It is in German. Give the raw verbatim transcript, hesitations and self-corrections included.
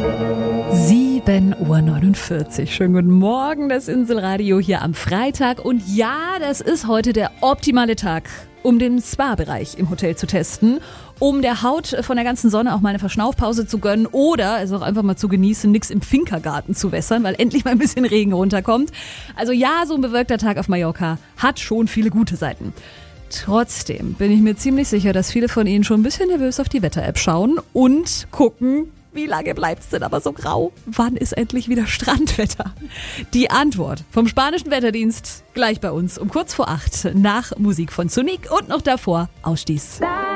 sieben Uhr neunundvierzig. Schönen guten Morgen, das Inselradio hier am Freitag. Und ja, das ist heute der optimale Tag, um den Spa-Bereich im Hotel zu testen, um der Haut von der ganzen Sonne auch mal eine Verschnaufpause zu gönnen oder es auch einfach mal zu genießen, nichts im Finkergarten zu wässern, weil endlich mal ein bisschen Regen runterkommt. Also ja, so ein bewölkter Tag auf Mallorca hat schon viele gute Seiten. Trotzdem bin ich mir ziemlich sicher, dass viele von Ihnen schon ein bisschen nervös auf die Wetter-App schauen und gucken, wie lange bleibt's denn aber so grau? Wann ist endlich wieder Strandwetter? Die Antwort vom spanischen Wetterdienst gleich bei uns um kurz vor acht nach Musik von Sonic und noch davor Ausstieß.